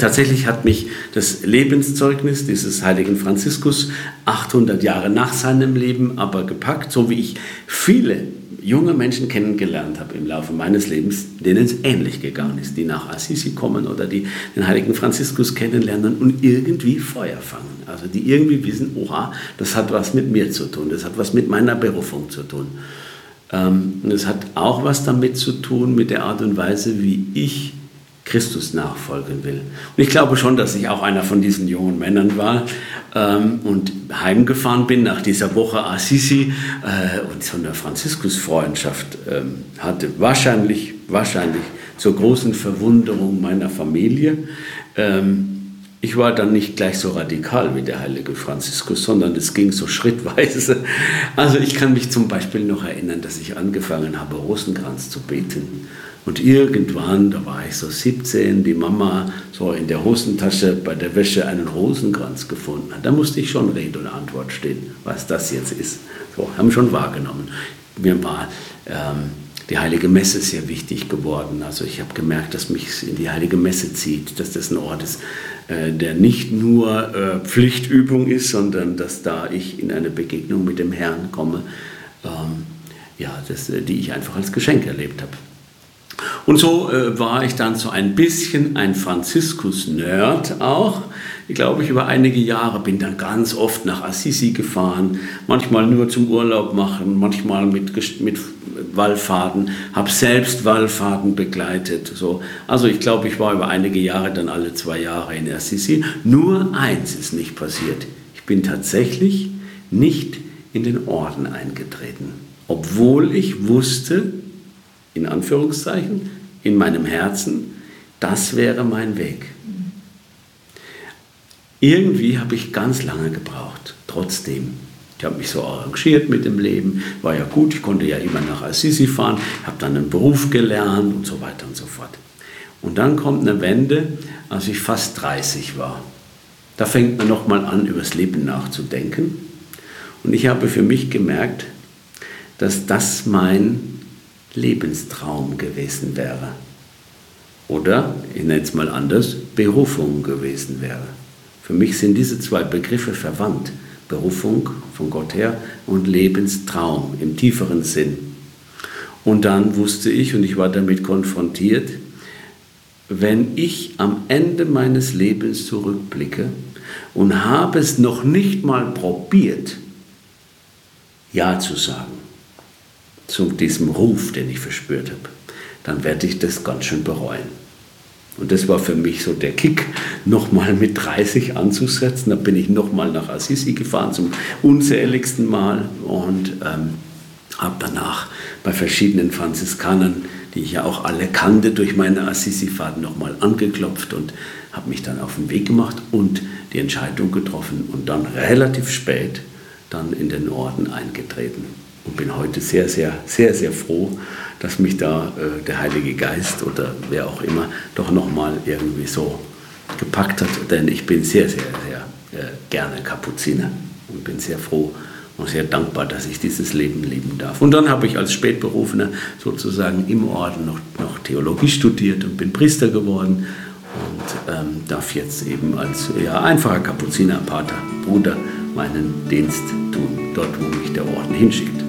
tatsächlich hat mich das Lebenszeugnis dieses heiligen Franziskus 800 Jahre nach seinem Leben aber gepackt, so wie ich viele junge Menschen kennengelernt habe im Laufe meines Lebens, denen es ähnlich gegangen ist, die nach Assisi kommen oder die den heiligen Franziskus kennenlernen und irgendwie Feuer fangen. Also die irgendwie wissen, oha, das hat was mit mir zu tun, das hat was mit meiner Berufung zu tun. Und es hat auch was damit zu tun, mit der Art und Weise, wie ich Christus nachfolgen will. Und ich glaube schon, dass ich auch einer von diesen jungen Männern war und heimgefahren bin nach dieser Woche Assisi und so eine Franziskus-Freundschaft hatte. Wahrscheinlich zur großen Verwunderung meiner Familie. Ich war dann nicht gleich so radikal wie der heilige Franziskus, sondern es ging so schrittweise. Also ich kann mich zum Beispiel noch erinnern, dass ich angefangen habe, Rosenkranz zu beten. Und irgendwann, da war ich so 17, die Mama so in der Hosentasche bei der Wäsche einen Rosenkranz gefunden hat. Da musste ich schon Rede und Antwort stehen, was das jetzt ist. So, haben schon wahrgenommen. Mir war die Heilige Messe sehr wichtig geworden. Also ich habe gemerkt, dass mich in die Heilige Messe zieht, dass das ein Ort ist, der nicht nur Pflichtübung ist, sondern dass da ich in eine Begegnung mit dem Herrn komme, die ich einfach als Geschenk erlebt habe. Und so war ich dann so ein bisschen ein Franziskus-Nerd auch. Ich glaube, über einige Jahre bin dann ganz oft nach Assisi gefahren, manchmal nur zum Urlaub machen, manchmal mit Wallfahrten, habe selbst Wallfahrten begleitet. So. Also ich glaube, ich war über einige Jahre dann alle 2 Jahre in Assisi. Nur eins ist nicht passiert. Ich bin tatsächlich nicht in den Orden eingetreten, obwohl ich wusste, in Anführungszeichen, in meinem Herzen, das wäre mein Weg. Irgendwie habe ich ganz lange gebraucht, trotzdem. Ich habe mich so arrangiert mit dem Leben, war ja gut, ich konnte ja immer nach Assisi fahren, habe dann einen Beruf gelernt und so weiter und so fort. Und dann kommt eine Wende, als ich fast 30 war. Da fängt man nochmal an, über das Leben nachzudenken. Und ich habe für mich gemerkt, dass das mein Lebenstraum gewesen wäre. Oder, ich nenne es mal anders, Berufung gewesen wäre. Für mich sind diese 2 Begriffe verwandt. Berufung von Gott her und Lebenstraum im tieferen Sinn. Und dann wusste ich, und ich war damit konfrontiert, wenn ich am Ende meines Lebens zurückblicke und habe es noch nicht mal probiert, Ja zu sagen zu diesem Ruf, den ich verspürt habe, dann werde ich das ganz schön bereuen. Und das war für mich so der Kick, nochmal mit 30 anzusetzen. Da bin ich nochmal nach Assisi gefahren, zum unzähligsten Mal, und habe danach bei verschiedenen Franziskanern, die ich ja auch alle kannte durch meine Assisi-Fahrt, nochmal angeklopft und habe mich dann auf den Weg gemacht und die Entscheidung getroffen und dann relativ spät dann in den Orden eingetreten. Und bin heute sehr, sehr, sehr, sehr froh, dass mich da der Heilige Geist oder wer auch immer doch nochmal irgendwie so gepackt hat. Denn ich bin sehr, sehr, sehr gerne Kapuziner und bin sehr froh und sehr dankbar, dass ich dieses Leben leben darf. Und dann habe ich als Spätberufener sozusagen im Orden noch Theologie studiert und bin Priester geworden und darf jetzt eben als einfacher Kapuziner, Pater, Bruder meinen Dienst tun, dort wo mich der Orden hinschickt.